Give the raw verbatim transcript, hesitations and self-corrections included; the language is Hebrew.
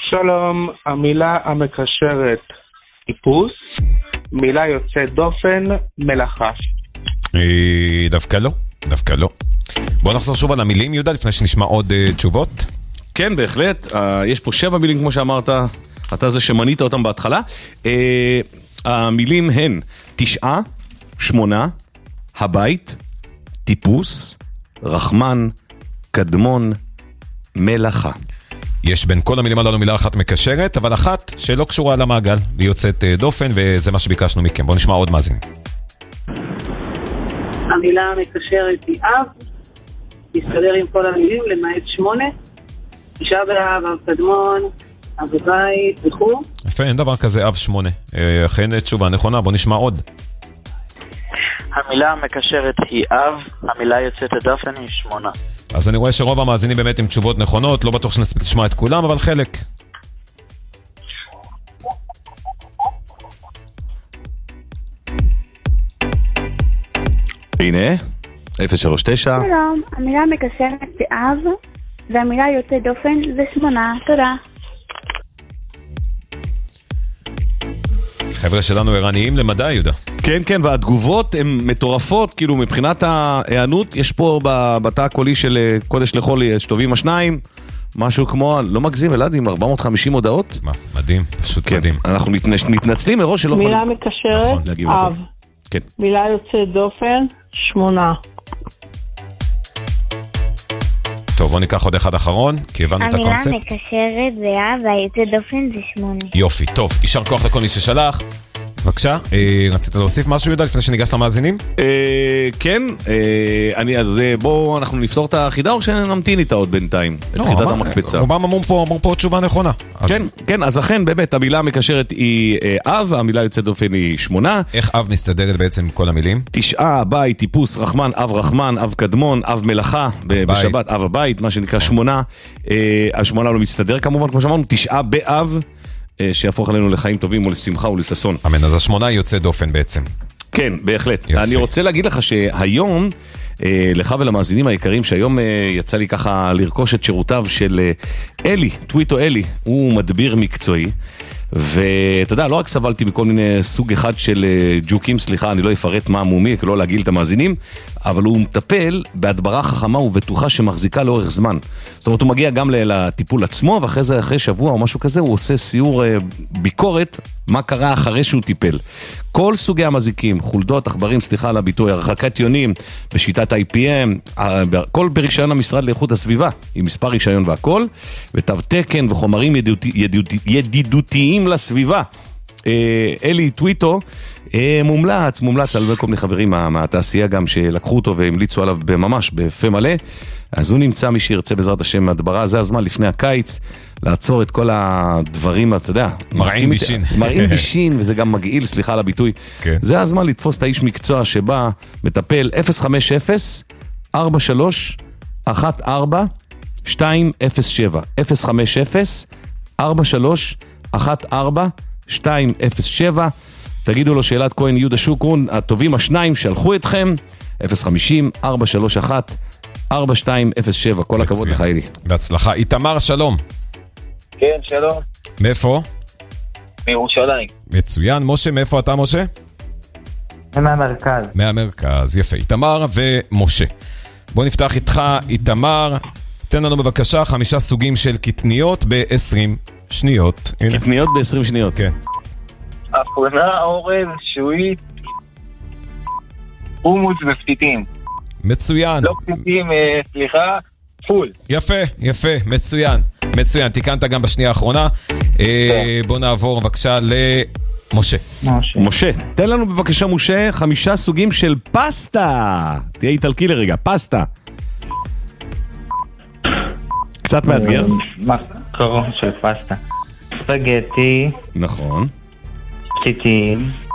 שלום, המילה המקשרת טיפוס, מילה יוצאת דופן, מלאכה. דווקא לא, דווקא לא. בוא נחזור שוב על המילים, יהודה, לפני שנשמע עוד uh, תשובות. כן, בהחלט. Uh, יש פה שבע מילים, כמו שאמרת, אתה זה שמנית אותם בהתחלה. Uh, המילים הן תשעה, שמונה, הבית, טיפוס, רחמן, קדמון, מלאכה. יש בין כל המילים הללו מילה אחת מקשרת, אבל אחת שלא קשורה למעגל, היא יוצאת uh, דופן, וזה מה שביקשנו מכם. בואו נשמע עוד מאזינים. המילה המקשרת היא אב, תסתדר עם כל המילים, למעט שמונה, אישה באב, אב קדמון, אב בית וכו'. יפה, אין דבר כזה אב שמונה. אכן תשובה נכונה, בוא נשמע עוד. המילה המקשרת היא אב, המילה יוצאת הדופן היא שמונה. אז אני רואה שרוב המאזינים באמת עם תשובות נכונות, לא בטוח שנספיק לשמוע את כולם, אבל חלק. הנה, אפס שלוש תשע. שלום, המילה מקשרת זה אב, והמילה יוצאת דופן זה שמונה. תודה. חבר'ה שלנו ערניים למדע, יהודה. כן, כן, והתגובות הן מטורפות, כאילו מבחינת ההיענות, יש פה בתא הקולי של קודש לחול שטובים השניים, משהו כמו, לא מגזים אלעד, עם ארבע מאות וחמישים הודעות. מה, מדהים, פשוט כן, מדהים. אנחנו מתנצלים מראש שלא מילה יכולים... מקשרת, נכון, אב. כן. מילה יוצאת דופן, שמונה. טוב, בוא ניקח עוד אחד אחרון, כי הבנו את הקונספט. המילה מקשרת זה אב, והיוצאת דופן זה שמונה. יופי, טוב, יישר כוח לכל מי ששלח. בבקשה, אה, רצית להוסיף משהו, יהודה, לפני שניגש למאזינים? אה, כן, אה, אני, אז בואו אנחנו נפתור את החידה, או שנמתין איתה עוד בינתיים? לא, את חידת המקפצה. רובם אמרו פה, אמרו פה תשובה נכונה. אז... כן, כן, אז אכן, באמת, המילה המקשרת היא אה, אב, המילה יוצאת דופן היא שמונה. איך אב מסתדרת בעצם עם כל המילים? תשעה, בית, טיפוס, רחמן, אב רחמן, אב קדמון, אב מלאכה, בשבת, אב הבית, מה שנקרא שמונה. אה, השמונה לא מצטדר כמובן, כמו שאמרנו, תשעה באב, שיהפוך עלינו לחיים טובים ולשמחה ולששון. אמן, אז השמונה יוצא דופן בעצם. כן, בהחלט. יופי. אני רוצה להגיד לך שהיום, לך ולמאזינים היקרים, שהיום יצא לי ככה לרכוש את שירותיו של אלי, טוויטו אלי, הוא מדביר מקצועי, ואתה יודע, לא רק סבלתי מכל מיני סוג אחד של ג'וקים, סליחה, אני לא אפרט מה מומי, לא להגיל את המאזינים, אבל הוא מטפל בהדברה חכמה ובטוחה שמחזיקה לאורך זמן. זאת אומרת, הוא מגיע גם לטיפול עצמו, ואחרי זה, אחרי שבוע או משהו כזה, הוא עושה סיור ביקורת, מה קרה אחרי שהוא טיפל. כל סוגי המזיקים, חולדות, עכברים, סליחה על הביטוי, הרחקת יונים, בשיטת איי פי אם, כל ברישיון המשרד לאיכות הסביבה, עם מספר רישיון והכל, ותו תקן וחומרים ידידותי, ידידותי, ידידותיים לסביבה. אלי טוויטו, מומלץ, מומלץ על כל מיני חברים מהתעשייה גם שלקחו אותו והמליצו עליו בממש, בפה מלא. אז הוא נמצא, מי שירצה בעזרת השם הדברה, זה הזמן לפני הקיץ, לעצור את כל הדברים, אתה יודע, מראים בישין. מראים בישין, וזה גם מגעיל, סליחה על הביטוי. כן. זה הזמן לתפוס את האיש מקצוע שבא, מטפל אפס חמש אפס ארבע שלוש אחת ארבע שתיים אפס שבע אפס חמש אפס ארבע שלוש אחת ארבע שתיים אפס שבע. תגידו לו שאלת כהן יהודה שוקרון, הטובים השניים שלחו אתכם, אפס חמישים ארבע שלוש אחת ארבע שתיים אפס שבע. כל הכבוד לך אלי. בהצלחה. איתמר, שלום. כן, שלום. מאיפה? מירושלים. מצוין. משה, מאיפה אתה, משה? מהמרכז. מהמרכז, יפה. איתמר ומשה. בוא נפתח איתך, איתמר. תן לנו בבקשה חמישה סוגים של קטניות ב-עשרים שניות. קטניות ב-עשרים שניות. כן. אפונה, אורז, שועית, חומוס ופתיתים. מצוין. לא פתיתים, סליחה, פול. יפה, יפה, מצוין. מצוין, תיקנת גם בשנייה האחרונה. בוא נעבור בבקשה למשה. משה, תן לנו בבקשה משה חמישה סוגים של פסטה. תהיה איטלקי לרגע, פסטה. קצת מאתגר. מקרון של פסטה. ספגטי. נכון. פתיתים.